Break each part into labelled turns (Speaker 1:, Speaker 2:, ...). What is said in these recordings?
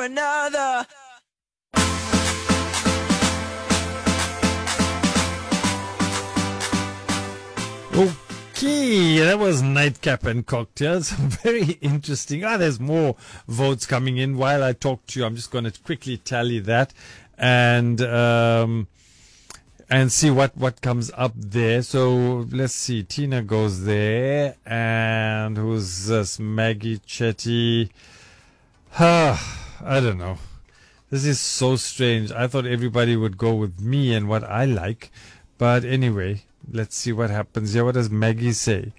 Speaker 1: another.
Speaker 2: Okay, that was Nightcap and Cocktails. Very interesting. There's more votes coming in while I talk to you. I'm just going to quickly tally that and see what comes up there. So let's see. Tina goes there, and who's this? Maggie Chetty. I don't know. This is so strange. I thought everybody would go with me and what I like, but anyway. Let's see what happens here. What does Maggie say?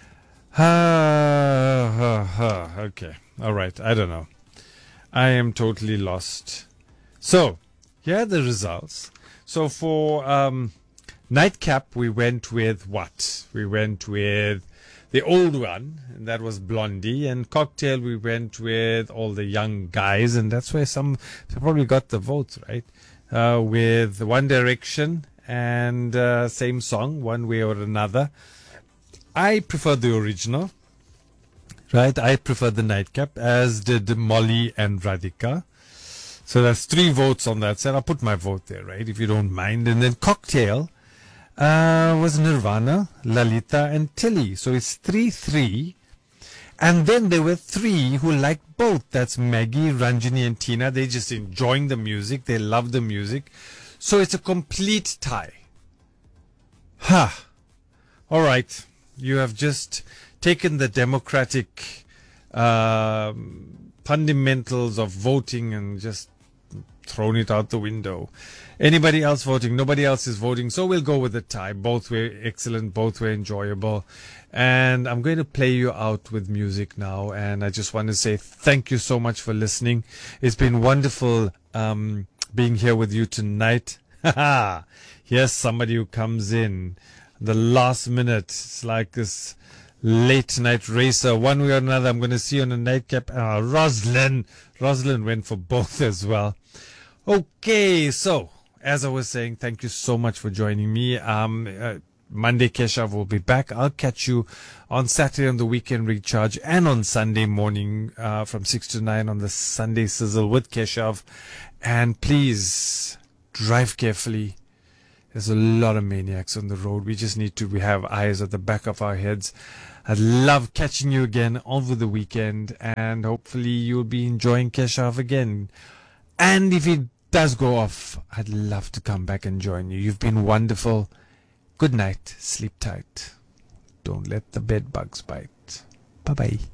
Speaker 2: Okay. All right. I don't know. I am totally lost. So, here are the results. So, for Nightcap, we went with what? We went with the old one, and that was Blondie. And Cocktail, we went with all the young guys, and that's where some probably got the votes, right? With One Direction. And same song, One Way or Another. I prefer the original, right? I prefer the Nightcap, as did Molly and Radhika. So that's 3 votes on that side. I'll put my vote there, right, if you don't mind. And then Cocktail was Nirvana, Lalita, and Tilly. So it's 3-3. And then there were 3 who liked both. That's Maggie, Ranjini, and Tina. They're just enjoying the music. They love the music. So it's a complete tie. All right. You have just taken the democratic fundamentals of voting and just thrown it out the window. Anybody else voting? Nobody else is voting. So we'll go with a tie. Both were excellent. Both were enjoyable. And I'm going to play you out with music now. And I just want to say thank you so much for listening. It's been wonderful being here with you tonight. Here's somebody who comes in the last minute. It's like this late night racer. One way or another, I'm going to see you on a Nightcap. Roslyn went for both as well. Okay, so as I was saying, thank you so much for joining me. Monday Keshav will be back. I'll catch you on Saturday on the Weekend Recharge and on Sunday morning from 6 to 9 on the Sunday Sizzle with Keshav. And please drive carefully. There's a lot of maniacs on the road. We just need to have eyes at the back of our heads. I'd love catching you again over the weekend, and hopefully you'll be enjoying Keshav again. And if it does go off, I'd love to come back and join you. You've been wonderful. Good night. Sleep tight. Don't let the bed bugs bite. Bye-bye.